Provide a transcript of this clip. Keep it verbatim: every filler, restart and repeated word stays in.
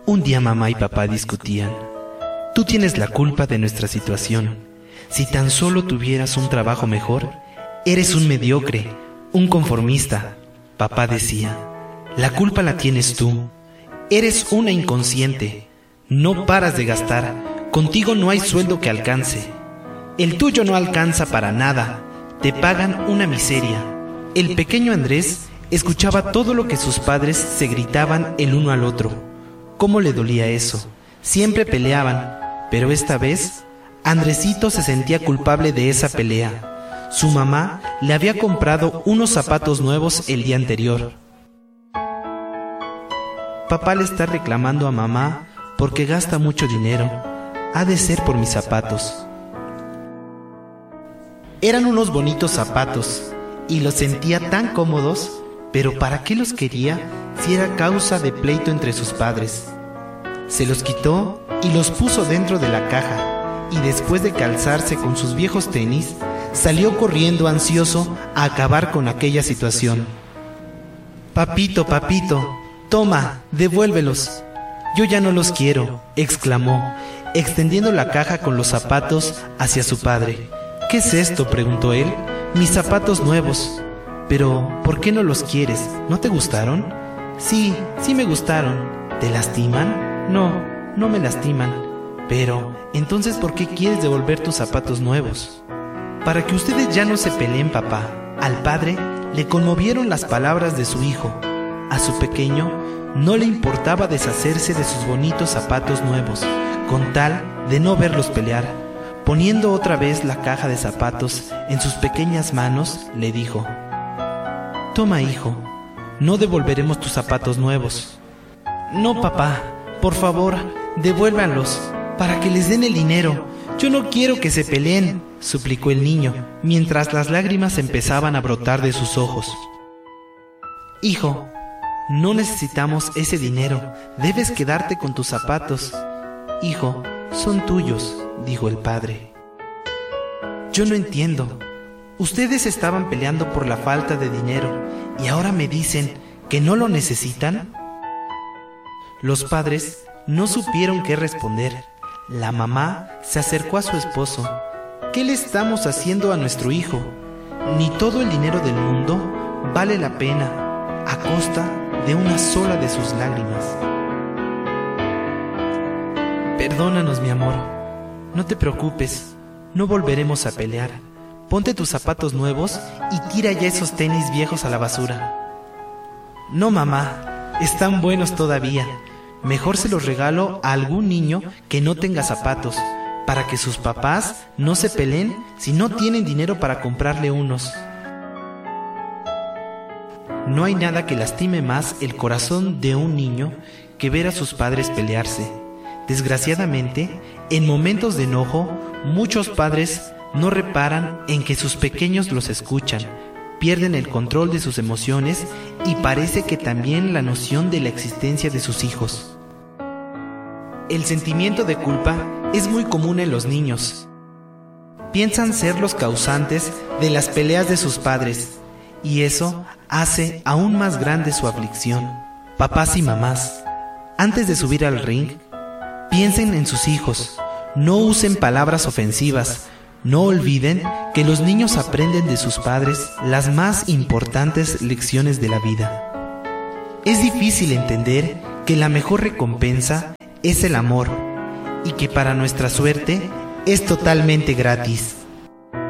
Un día mamá y papá discutían. Tú tienes la culpa de nuestra situación. Si tan solo tuvieras un trabajo mejor, eres un mediocre, un conformista. Papá decía, la culpa la tienes tú. Eres una inconsciente. No paras de gastar. Contigo no hay sueldo que alcance. El tuyo no alcanza para nada. Te pagan una miseria. El pequeño Andrés escuchaba todo lo que sus padres se gritaban el uno al otro. ¿Cómo le dolía eso? Siempre peleaban, pero esta vez Andresito se sentía culpable de esa pelea. Su mamá le había comprado unos zapatos nuevos el día anterior. Papá le está reclamando a mamá porque gasta mucho dinero. Ha de ser por mis zapatos. Eran unos bonitos zapatos y los sentía tan cómodos, pero ¿para qué los quería si era causa de pleito entre sus padres? Se los quitó y los puso dentro de la caja, y después de calzarse con sus viejos tenis, salió corriendo ansioso a acabar con aquella situación. «Papito, papito, toma, devuélvelos. Yo ya no los quiero», exclamó, extendiendo la caja con los zapatos hacia su padre. «¿Qué es esto?», preguntó él. «Mis zapatos nuevos». «Pero, ¿por qué no los quieres? ¿No te gustaron?» «Sí, sí me gustaron». «¿Te lastiman?» «No, no me lastiman». «Pero, entonces, ¿por qué quieres devolver tus zapatos nuevos?» «Para que ustedes ya no se peleen, papá». Al padre le conmovieron las palabras de su hijo. A su pequeño no le importaba deshacerse de sus bonitos zapatos nuevos, con tal de no verlos pelear. Poniendo otra vez la caja de zapatos en sus pequeñas manos, le dijo: «Toma, hijo, no devolveremos tus zapatos nuevos». «No, papá, por favor, devuélvanlos, para que les den el dinero. Yo no quiero que se peleen», suplicó el niño, mientras las lágrimas empezaban a brotar de sus ojos. «Hijo, no necesitamos ese dinero, debes quedarte con tus zapatos». «Hijo, son tuyos», dijo el padre. «Yo no entiendo. Ustedes estaban peleando por la falta de dinero y ahora me dicen que no lo necesitan». Los padres no supieron qué responder. La mamá se acercó a su esposo. «¿Qué le estamos haciendo a nuestro hijo? Ni todo el dinero del mundo vale la pena a costa de una sola de sus lágrimas». «Perdónanos, mi amor. No te preocupes, no volveremos a pelear. Ponte tus zapatos nuevos y tira ya esos tenis viejos a la basura». «No, mamá, están buenos todavía. Mejor se los regalo a algún niño que no tenga zapatos, para que sus papás no se peleen si no tienen dinero para comprarle unos». No hay nada que lastime más el corazón de un niño que ver a sus padres pelearse. Desgraciadamente, en momentos de enojo, muchos padres no reparan en que sus pequeños los escuchan, pierden el control de sus emociones y parece que también la noción de la existencia de sus hijos. El sentimiento de culpa es muy común en los niños. Piensan ser los causantes de las peleas de sus padres, y eso hace aún más grande su aflicción. Papás y mamás, antes de subir al ring, piensen en sus hijos, no usen palabras ofensivas, no olviden que los niños aprenden de sus padres las más importantes lecciones de la vida. Es difícil entender que la mejor recompensa es el amor y que para nuestra suerte es totalmente gratis.